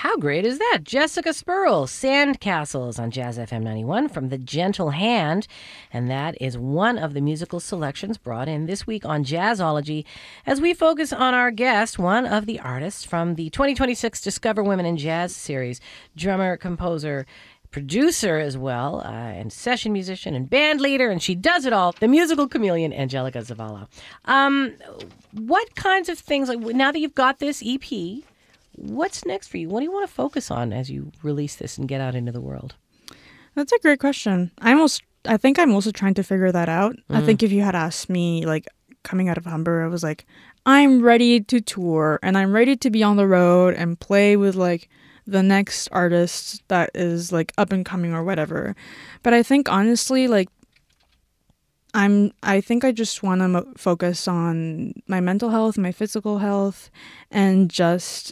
How great is that? Jessica Spurl, Sandcastles on Jazz FM 91 from The Gentle Hand. And that is one of the musical selections brought in this week on Jazzology as we focus on our guest, one of the artists from the 2026 Discover Women in Jazz series, drummer, composer, producer as well, and session musician and band leader, and she does it all, the musical chameleon, Angelica Zavala. What kinds of things, like now that you've got this EP, what's next for you? What do you want to focus on as you release this and get out into the world? That's a great question. I think I'm also trying to figure that out. I think if you had asked me, like, coming out of Humber, I was like, I'm ready to tour, and I'm ready to be on the road and play with, like, the next artist that is like up and coming or whatever. But I think honestly, like, I think I just want to focus on my mental health, my physical health, and just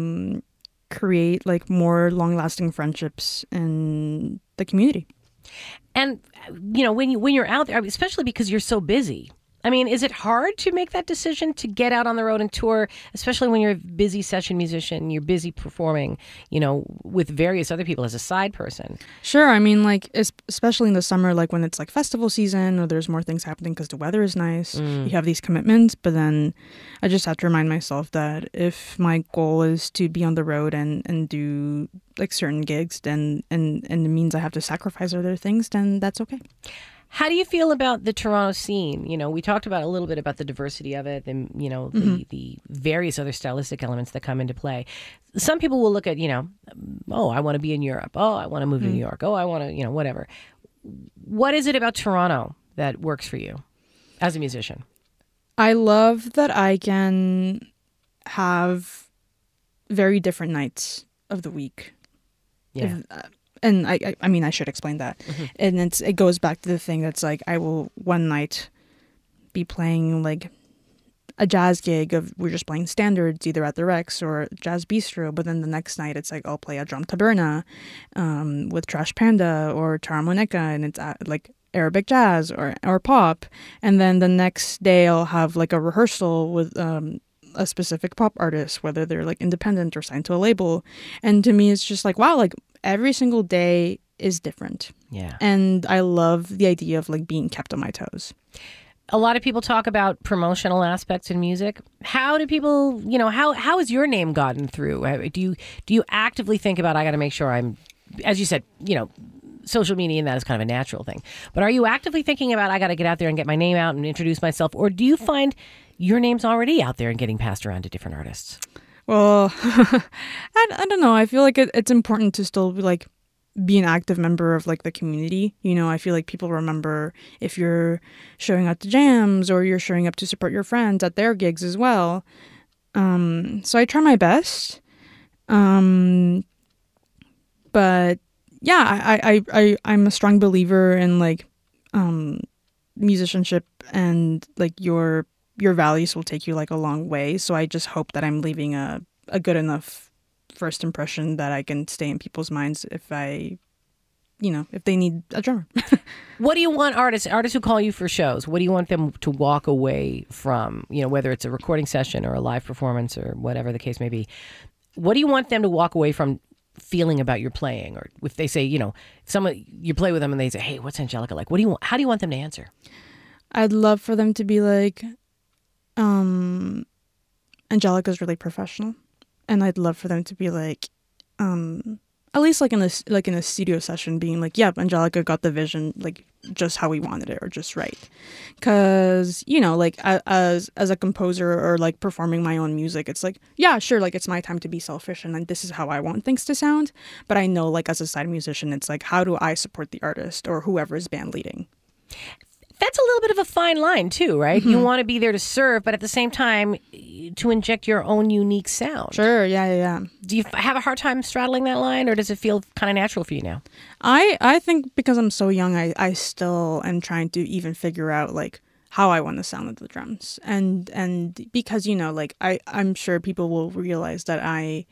create like more long-lasting friendships in the community. And you know, when you're out there, especially because you're so busy, I mean, is it hard to make that decision to get out on the road and tour, especially when you're a busy session musician, you're busy performing, you know, with various other people as a side person? Sure. I mean, like, especially in the summer, like when it's like festival season or there's more things happening because the weather is nice, you have these commitments. But then I just have to remind myself that if my goal is to be on the road and do like certain gigs, then and it means I have to sacrifice other things, then that's okay. How do you feel about the Toronto scene? You know, we talked about a little bit about the diversity of it and, you know, the various other stylistic elements that come into play. Some people will look at, you know, oh, I want to be in Europe. Oh, I want to move to New York. Oh, I want to, you know, whatever. What is it about Toronto that works for you as a musician? I love that I can have very different nights of the week. Yeah. And I mean, I should explain that. And it goes back to the thing that's like, I will one night be playing like a jazz gig of we're just playing standards either at the Rex or Jazz Bistro, but then the next night it's like I'll play a drum taberna with Trash Panda or Taramonica, and it's like Arabic jazz or pop. And then the next day I'll have like a rehearsal with a specific pop artist, whether they're like independent or signed to a label. And to me, it's just like, wow, like every single day is different. Yeah. And I love the idea of like being kept on my toes. A lot of people talk about promotional aspects in music. How do people, you know, how has your name gotten through? Do you actively think about, I got to make sure I'm, as you said, you know, social media and that is kind of a natural thing. But are you actively thinking about, I got to get out there and get my name out and introduce myself? Or do you find your name's already out there and getting passed around to different artists? Well, I don't know. I feel like it's important to still like be an active member of like the community. You know, I feel like people remember if you're showing up to jams or you're showing up to support your friends at their gigs as well. So I try my best. But yeah, I'm a strong believer in like musicianship, and like your values will take you like a long way. So I just hope that I'm leaving a good enough first impression that I can stay in people's minds if they need a drummer. What do you want artists who call you for shows, what do you want them to walk away from? You know, whether it's a recording session or a live performance or whatever the case may be. What do you want them to walk away from feeling about your playing? Or if they say, you know, you play with them and they say, hey, what's Angelica like? How do you want them to answer? I'd love for them to be like, Angelica's really professional, and I'd love for them to be like, at least like in a studio session, being like, yeah, Angelica got the vision like just how we wanted it, or just right. Because, you know, like as a composer or like performing my own music, it's like, yeah, sure, like it's my time to be selfish and this is how I want things to sound. But I know like as a side musician, it's like, how do I support the artist or whoever is band leading? That's a little bit of a fine line too, right? You want to be there to serve, but at the same time to inject your own unique sound. Sure, yeah. Do you have a hard time straddling that line, or does it feel kind of natural for you now? I think because I'm so young, I still am trying to even figure out like how I want to sound with the drums. And because, you know, like I'm sure people will realize that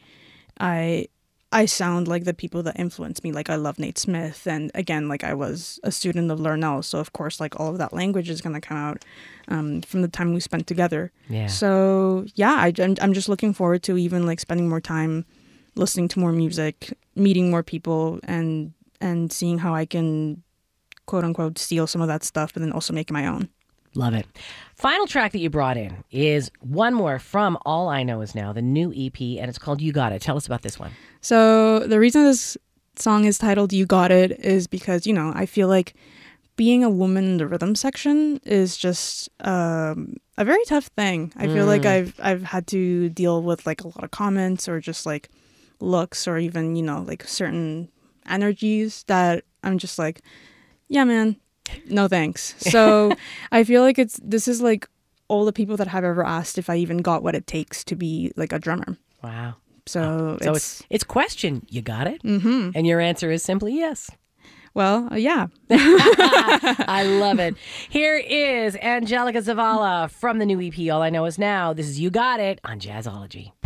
I sound like the people that influenced me. Like I love Nate Smith, and again, like I was a student of Larnell, so of course, like all of that language is going to come out from the time we spent together. Yeah. So yeah, I'm just looking forward to even like spending more time listening to more music, meeting more people, and seeing how I can, quote unquote, steal some of that stuff, but then also make it my own. Love it. Final track that you brought in is one more from All I Know Is Now, the new EP, and it's called You Got It. Tell us about this one. So the reason this song is titled You Got It is because, I feel like being a woman in the rhythm section is just a very tough thing. I feel like I've had to deal with like a lot of comments or just like looks or even, like certain energies that I'm just like, yeah, man, no thanks. So I feel like this is like all the people that have ever asked if I even got what it takes to be like a drummer. Wow. So it's question, you got it? Mm-hmm. And your answer is simply yes. Well, yeah. I love it. Here is Angelica Zavala from the new EP, All I Know Is Now. This is You Got It on Jazzology.